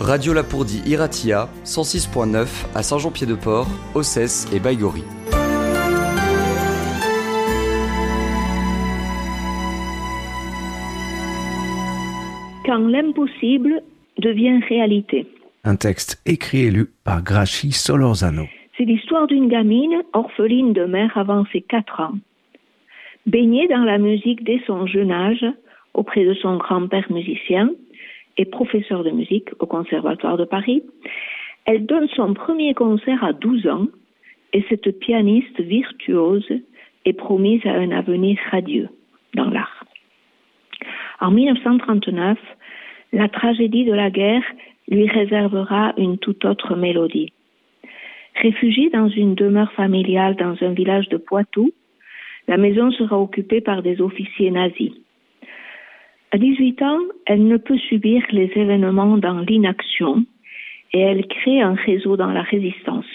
Radio Lapourdie Iratia, 106.9 à Saint-Jean-Pied-de-Port, Ossès et Baïgorry. Quand l'impossible devient réalité. Un texte écrit et lu par Grachi Solorzano. C'est l'histoire d'une gamine orpheline de mère avant ses 4 ans. Baignée dans la musique dès son jeune âge, auprès de son grand-père musicien et professeur de musique au Conservatoire de Paris, elle donne son premier concert à 12 ans et cette pianiste virtuose est promise à un avenir radieux dans l'art. En 1939, la tragédie de la guerre lui réservera une toute autre mélodie. Réfugiée dans une demeure familiale dans un village de Poitou, la maison sera occupée par des officiers nazis. À 18 ans, elle ne peut subir les événements dans l'inaction et elle crée un réseau dans la résistance.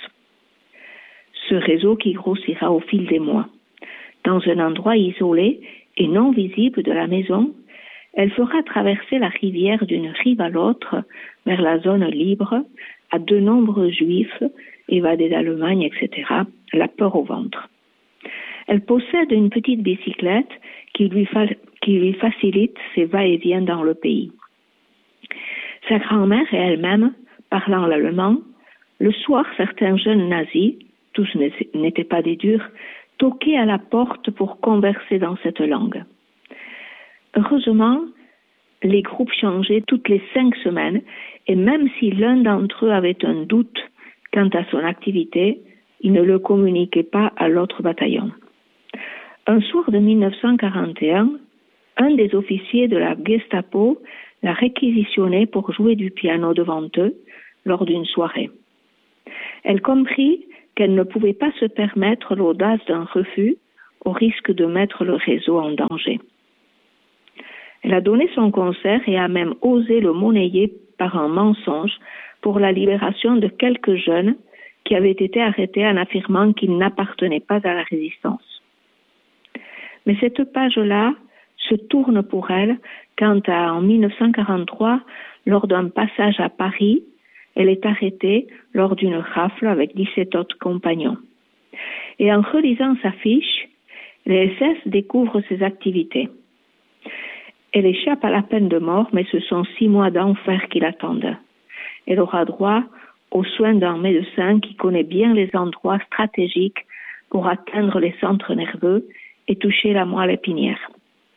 Ce réseau qui grossira au fil des mois. Dans un endroit isolé et non visible de la maison, elle fera traverser la rivière d'une rive à l'autre vers la zone libre à de nombreux juifs évadés d'Allemagne, etc., la peur au ventre. Elle possède une petite bicyclette qui lui facilite ses va-et-vient dans le pays. Sa grand-mère et elle-même, parlant l'allemand, le soir, certains jeunes nazis, tous n'étaient pas des durs, toquaient à la porte pour converser dans cette langue. Heureusement, les groupes changeaient toutes les 5 semaines et même si l'un d'entre eux avait un doute quant à son activité, il ne le communiquait pas à l'autre bataillon. Un soir de 1941, un des officiers de la Gestapo l'a réquisitionné pour jouer du piano devant eux lors d'une soirée. Elle comprit qu'elle ne pouvait pas se permettre l'audace d'un refus au risque de mettre le réseau en danger. Elle a donné son concert et a même osé le monnayer par un mensonge pour la libération de quelques jeunes qui avaient été arrêtés en affirmant qu'ils n'appartenaient pas à la résistance. Mais cette page-là se tourne pour elle quand, en 1943, lors d'un passage à Paris, elle est arrêtée lors d'une rafle avec 17 autres compagnons. Et en relisant sa fiche, les SS découvrent ses activités. Elle échappe à la peine de mort, mais ce sont 6 mois d'enfer qui l'attendent. Elle aura droit aux soins d'un médecin qui connaît bien les endroits stratégiques pour atteindre les centres nerveux et toucher la moelle épinière.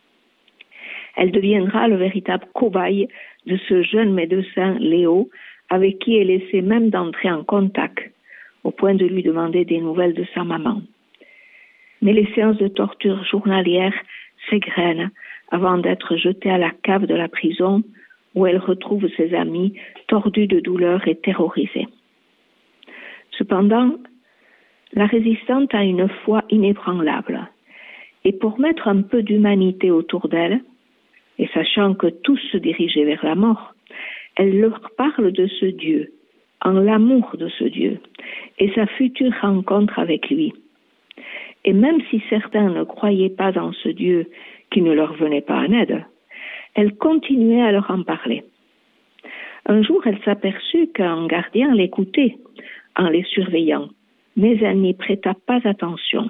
Elle deviendra le véritable cobaye de ce jeune médecin Léo, avec qui elle essaie même d'entrer en contact, au point de lui demander des nouvelles de sa maman. Mais les séances de torture journalières s'égrènent avant d'être jetée à la cave de la prison où elle retrouve ses amis tordus de douleur et terrorisés. Cependant, la résistante a une foi inébranlable et pour mettre un peu d'humanité autour d'elle, et sachant que tous se dirigeaient vers la mort, elle leur parle de ce Dieu, en l'amour de ce Dieu et sa future rencontre avec lui. Et même si certains ne croyaient pas dans ce Dieu qui ne leur venait pas en aide, elle continuait à leur en parler. Un jour, elle s'aperçut qu'un gardien l'écoutait en les surveillant, mais elle n'y prêta pas attention.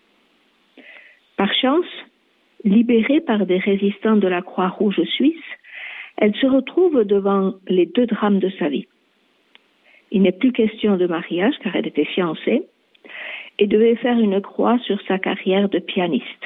Par chance, libérée par des résistants de la Croix-Rouge suisse, elle se retrouve devant les 2 drames de sa vie. Il n'est plus question de mariage car elle était fiancée et devait faire une croix sur sa carrière de pianiste.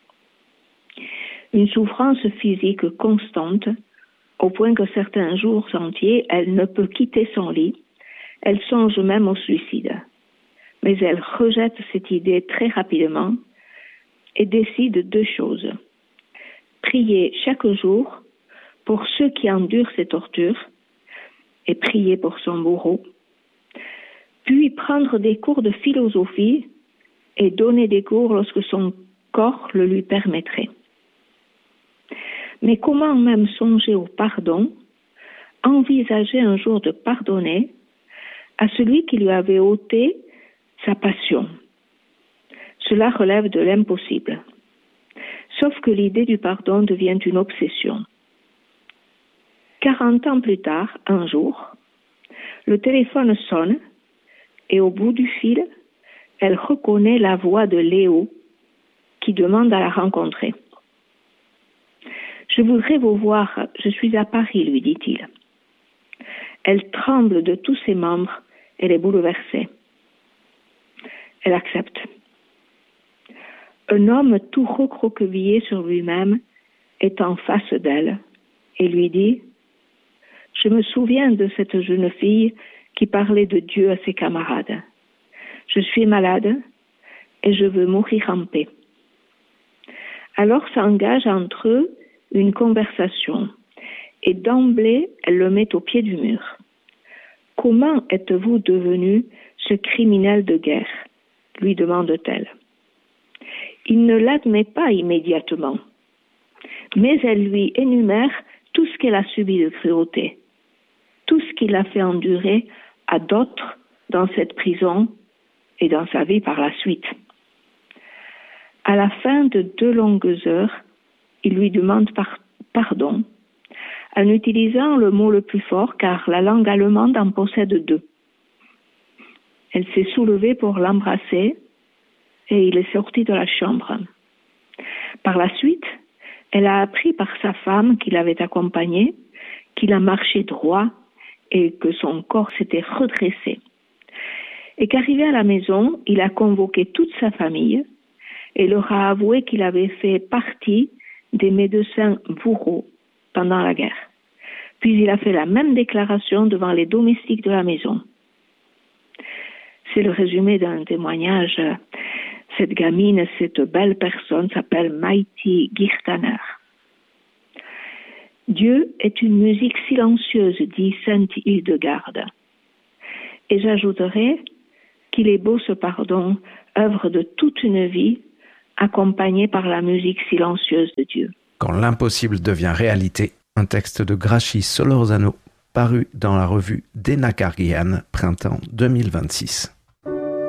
Une souffrance physique constante, au point que certains jours entiers, elle ne peut quitter son lit. Elle songe même au suicide. Mais elle rejette cette idée très rapidement et décide 2 choses. Prier chaque jour pour ceux qui endurent ces tortures et prier pour son bourreau, puis prendre des cours de philosophie et donner des cours lorsque son corps le lui permettrait. Mais comment même songer au pardon, envisager un jour de pardonner à celui qui lui avait ôté sa passion? Cela relève de l'impossible. Sauf que l'idée du pardon devient une obsession. 40 ans plus tard, un jour, Le téléphone sonne et au bout du fil, elle reconnaît la voix de Léo qui demande à la rencontrer. « Je voudrais vous voir, je suis à Paris, lui dit-il. » Elle tremble de tous ses membres, elle est bouleversée. Elle accepte. Un homme tout recroquevillé sur lui-même est en face d'elle et lui dit « Je me souviens de cette jeune fille qui parlait de Dieu à ses camarades. Je suis malade et je veux mourir en paix. » Alors s'engage entre eux une conversation et d'emblée elle le met au pied du mur. « Comment êtes-vous devenu ce criminel de guerre ?» lui demande-t-elle. Il ne l'admet pas immédiatement, mais elle lui énumère tout ce qu'elle a subi de cruauté, tout ce qu'il a fait endurer à d'autres dans cette prison et dans sa vie par la suite. À la fin de 2 longues heures, il lui demande pardon, en utilisant le mot le plus fort car la langue allemande en possède 2. Elle s'est soulevée pour l'embrasser et il est sorti de la chambre. Par la suite, elle a appris par sa femme qui l'avait accompagné qu'il a marché droit et que son corps s'était redressé. Et qu'arrivé à la maison, il a convoqué toute sa famille et leur a avoué qu'il avait fait partie des médecins bourreaux pendant la guerre. Puis il a fait la même déclaration devant les domestiques de la maison. C'est le résumé d'un témoignage. Cette gamine, cette belle personne s'appelle Maïti Girtaner. Dieu est une musique silencieuse, dit Sainte Hildegarde. Et j'ajouterai qu'il est beau ce pardon, œuvre de toute une vie, accompagné par la musique silencieuse de Dieu. Quand l'impossible devient réalité, un texte de Grachi Solorzano paru dans la revue Dena Kargian, printemps 2026.